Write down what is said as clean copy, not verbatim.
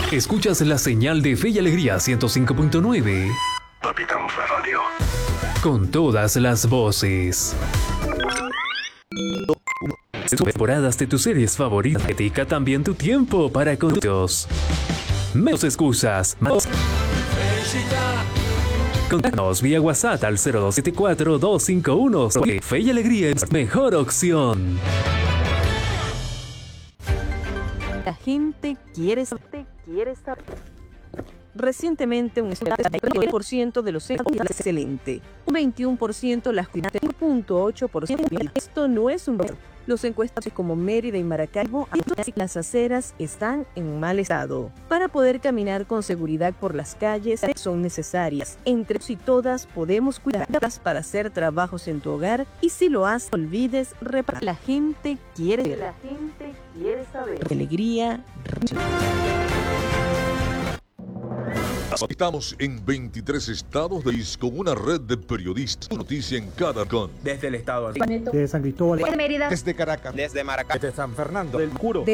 Escuchas la señal de Fe y Alegría 105.9. Capitán Radio. Con todas las voces. Temporadas de tus series favoritas. Dedica también tu tiempo para contios. Menos excusas. Más. Contáctanos vía WhatsApp al 0274-251. Fe y Alegría es mejor opción. La gente quiere saber. Recientemente un estudio de 20% de los encuestados es excelente, un 21% las cuidan, 1.8%. Esto no es un error. Los encuestados como Mérida y Maracaibo, las aceras están en mal estado. Para poder caminar con seguridad por las calles son necesarias. Entre todos y todas podemos cuidarlas para hacer trabajos en tu hogar y si lo haces, no olvides reparar. La gente quiere saber. Alegría. Estamos en 23 estados del país con una red de periodistas. Noticia en cada rincón. Desde el estado de San Cristóbal, de Mérida, desde Caracas, desde Maracay, desde San Fernando del Curo.